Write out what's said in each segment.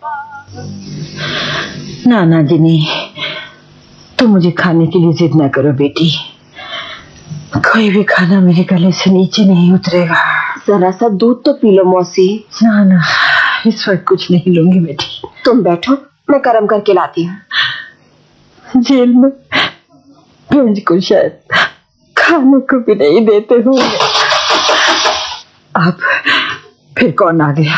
ना जिनी, तुम मुझे खाने के लिए जिद ना करो बेटी। कोई भी खाना मेरे गले से नीचे नहीं उतरेगा। जरा सा दूध तो पी लो मौसी। ना, इस वक्त कुछ नहीं लूंगी बेटी। तुम बैठो, मैं गर्म करके लाती हूँ। जेल में गंज को शायद खाने को भी नहीं देते होंगे। अब फिर कौन आ गया?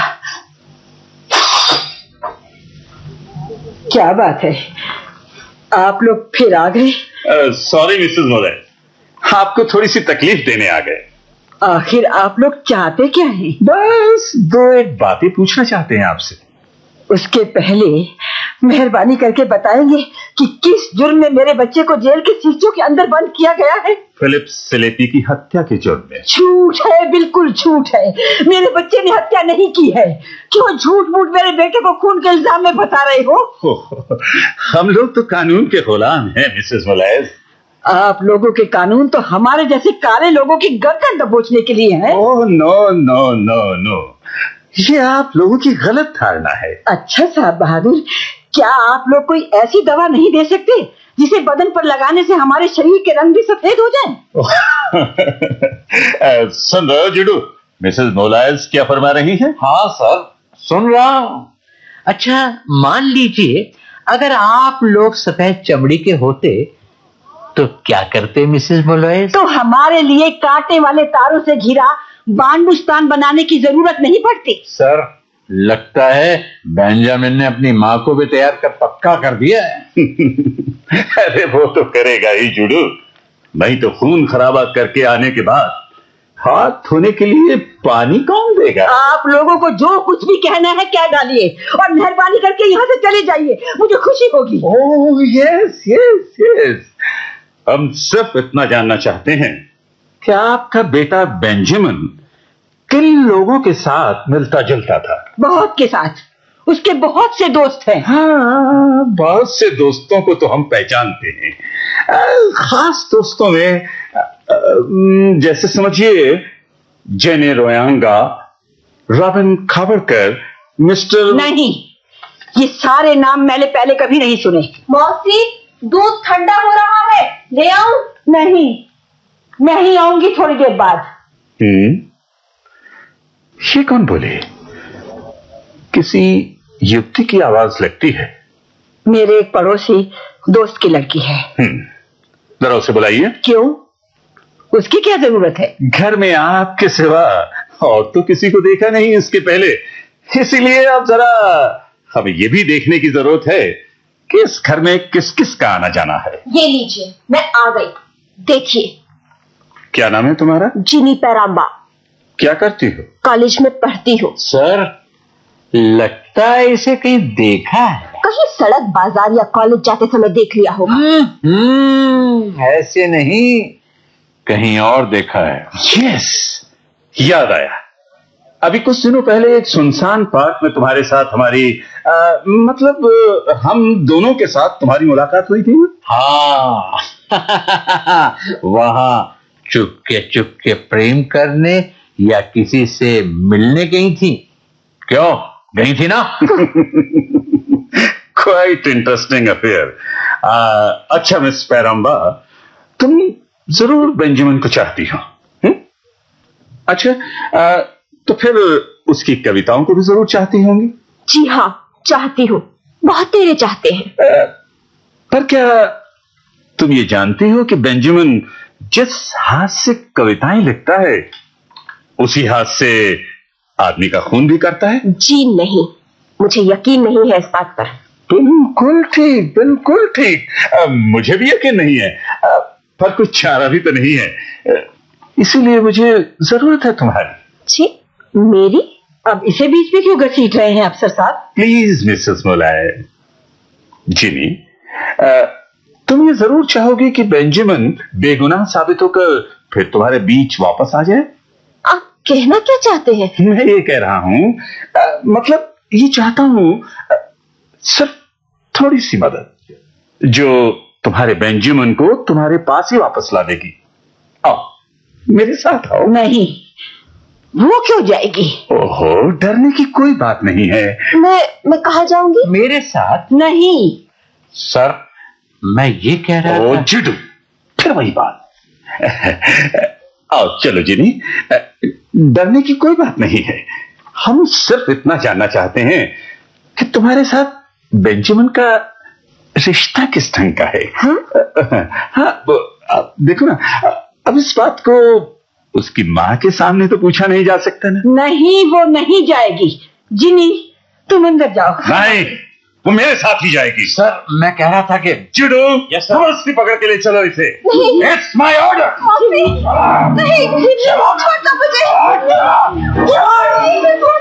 क्या बात है, आप लोग फिर आ गए? सॉरी मिसेस मोरे, आपको थोड़ी सी तकलीफ देने आ गए। आखिर आप लोग चाहते क्या हैं? बस दो एक बातें पूछना चाहते हैं आपसे। उसके पहले मेहरबानी करके बताएंगे कि किस जुर्म में मेरे बच्चे को जेल के शीशों के अंदर बंद किया गया है? फिलिप सेलेपी की हत्या के जुर्म में। झूठ है, बिल्कुल झूठ है। मेरे बच्चे ने हत्या नहीं की है। क्यों झूठ मूठ मेरे बेटे को खून के इल्जाम में बता रहे हो? हम लोग तो कानून के गुलाम हैं मिसेस मोलाइज। आप लोगों के कानून तो हमारे जैसे काले लोगों की गर्दन दबोचने के लिए है। Oh no no no no, ये आप लोगों की गलत धारणा है। अच्छा साहब बहादुर, क्या आप लोग कोई ऐसी दवा नहीं दे सकते जिसे बदन पर लगाने से हमारे शरीर के रंग भी सफेद हो जाएं? सुन रहे हो जुडू, मिसेस मोलाइज क्या फरमा रही हैं? हाँ सर, सुन रहा हूं। अच्छा, मान लीजिए अगर आप लोग सफेद चमड़ी के होते तो क्या करते मिसेस मोलाइज? तो हमारे लिए कांटे वाले तारों से घिरा बांडुस्तान बनाने की जरूरत नहीं पड़ती। सर, लगता है बेंजामिन ने अपनी माँ को भी तैयार कर पक्का कर दिया है। अरे वो तो करेगा ही जुडू, नहीं तो खून खराबा करके आने के बाद हाथ धोने के लिए पानी कौन देगा? आप लोगों को जो कुछ भी कहना है कह डालिए और मेहरबानी करके यहाँ से चले जाइए, मुझे खुशी होगी। ओह यस यस यस, हम सिर्फ इतना जानना चाहते हैं कि आपका बेटा बेंजामिन किन लोगों के साथ मिलता जुलता था? बहुत के साथ, उसके बहुत से दोस्त हैं। हाँ, बहुत से दोस्तों को तो हम पहचानते हैं। खास दोस्तों में जैसे समझिए जेने रोयांगा, रॉबिन खाबरकर, मिस्टर। नहीं, ये सारे नाम मैंने पहले कभी नहीं सुने। मौसी, दूध ठंडा हो रहा है, ले आऊं? नहीं, मैं ही आऊंगी थोड़ी देर बाद। ये कौन बोले? किसी युवती की आवाज लगती है। मेरे एक पड़ोसी दोस्त की लड़की है। जरा उसे बुलाइए। क्यों? उसकी क्या जरूरत है? घर में आपके सिवा और तो किसी को देखा नहीं इसके पहले, इसीलिए अब जरा हमें यह भी देखने की जरूरत है कि इस घर में किस किस का आना जाना है। ये लीजिए, मैं आ गई, देखिए। क्या नाम है तुम्हारा? जिनी पैराम्बा। क्या करती हो? कॉलेज में पढ़ती हूँ। सर, लगता है इसे कहीं देखा है। कहीं सड़क, बाजार या कॉलेज जाते समय देख लिया होगा। ऐसे नहीं, कहीं और देखा है। यस, याद आया। अभी कुछ दिनों पहले एक सुनसान पार्क में तुम्हारे साथ हमारी मतलब हम दोनों के साथ तुम्हारी मुलाकात हुई थी। हाँ, वहां चुपके प्रेम करने या किसी से मिलने गई थी? क्यों, गई थी ना? Quite interesting affair. अच्छा मिस पैराम्बा, तुम जरूर बेंजामिन को चाहती हो? अच्छा, तो फिर उसकी कविताओं को भी जरूर चाहती होंगी? जी हाँ, चाहती हूँ, बहुत तेरे चाहते हैं। पर क्या तुम ये जानती हो कि बेंजामिन जिस हाथ से कविताएं लिखता है उसी हाथ से आदमी का खून भी करता है? जी नहीं, मुझे यकीन नहीं है इस बात पर। बिल्कुल ठीक, बिल्कुल ठीक। मुझे भी यकीन नहीं है, पर कुछ चारा भी तो नहीं है, इसीलिए मुझे जरूरत है तुम्हारी। जी, मेरी? अब इसे बीच में क्यों घसीट रहे हैं अफसर साहब? Please Mrs मोलाइज। जिनी, तुम ये जरूर चाहोगे कि बेंजामिन बेगुनाह साबित होकर फिर तुम्हारे बीच वापस आ जाए? आप कहना क्या चाहते हैं? मैं ये कह रहा हूं, मतलब ये चाहता हूं सिर्फ थोड़ी सी मदद जो तुम्हारे बेंजामिन को तुम्हारे पास ही वापस ला देगी। आओ, मेरे साथ आओ। नहीं, वो क्यों जाएगी? ओहो, डरने की कोई बात नहीं है। मैं कहाँ जाऊंगी? मेरे साथ। नहीं सर, मैं ये कह रहा ओ था। जिडू, फिर वही बात। आओ चलो जिनी, डरने की कोई बात नहीं है। हम सिर्फ इतना जानना चाहते हैं कि तुम्हारे साथ बेंजामिन का रिश्ता किस ढंग का है। हाँ, देखो ना, अब इस बात को उसकी माँ के सामने तो पूछा नहीं जा सकता ना। नहीं, वो नहीं जाएगी। जिनी, तुम अंदर जाओ। नहीं, वो मेरे साथ ही जाएगी। सर, मैं कह रहा था कि जिडू, Yes, sir. जबरदस्ती पकड़ के ले चलो इसे। It's my order. नहीं, छोड़ दो मुझे।